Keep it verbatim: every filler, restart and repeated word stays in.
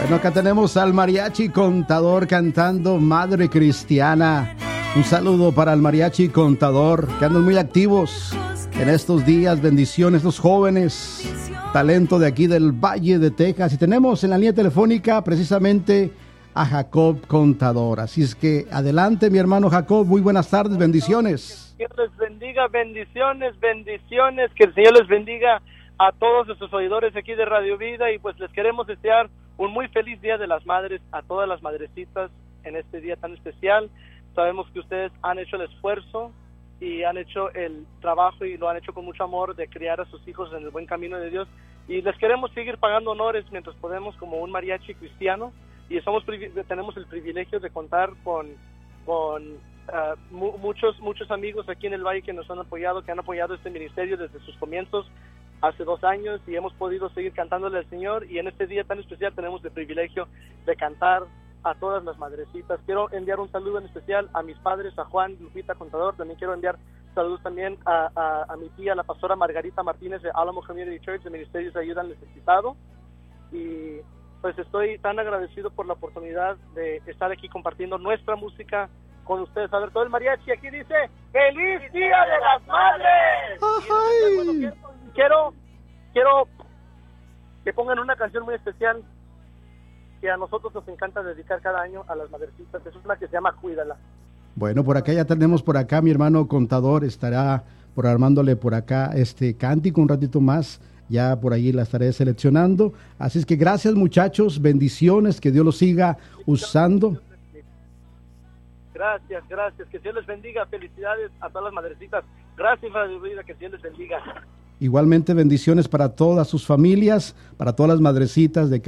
Bueno, acá tenemos al Mariachi Contador cantando Madre Cristiana. Un saludo para el Mariachi Contador, que andan muy activos en estos días. Bendiciones, los jóvenes, talento de aquí del Valle de Texas. Y tenemos en la línea telefónica precisamente a Jacob Contador. Así es que adelante, mi hermano Jacob. Muy buenas tardes, bendiciones. Que Dios les bendiga, bendiciones, bendiciones. Que el Señor les bendiga a todos nuestros oidores aquí de Radio Vida. Y pues les queremos desear un muy feliz Día de las Madres a todas las madrecitas en este día tan especial. Sabemos que ustedes han hecho el esfuerzo y han hecho el trabajo y lo han hecho con mucho amor de criar a sus hijos en el buen camino de Dios. Y les queremos seguir pagando honores mientras podemos como un mariachi cristiano. Y somos tenemos el privilegio de contar con, con uh, mu muchos, muchos amigos aquí en el Valle que nos han apoyado, que han apoyado este ministerio desde sus comienzos hace dos años y hemos podido seguir cantándole al Señor, y en este día tan especial tenemos el privilegio de cantar a todas las madrecitas. Quiero enviar un saludo en especial a mis padres, a Juan, Lupita Contador. También quiero enviar saludos también a, a, a mi tía, la pastora Margarita Martínez de Alamo Community Church, de Ministerios de Ayuda al Necesitado. Y pues estoy tan agradecido por la oportunidad de estar aquí compartiendo nuestra música con ustedes. A ver, todo el mariachi aquí dice ¡Feliz Día de las Madres! Y, bueno, quiero, quiero, quiero que pongan una canción muy especial que a nosotros nos encanta dedicar cada año a las madrecitas. Es una que se llama Cuídala. Bueno, por acá ya tenemos por acá, mi hermano Contador estará programándole por acá este cántico un ratito más. Ya por ahí la estaré seleccionando. Así es que gracias, muchachos, bendiciones, que Dios los siga usando. Gracias, gracias, que Dios les bendiga. Felicidades a todas las madrecitas. Gracias, Radio Vida, que Dios les bendiga. Igualmente bendiciones para todas sus familias, para todas las madrecitas de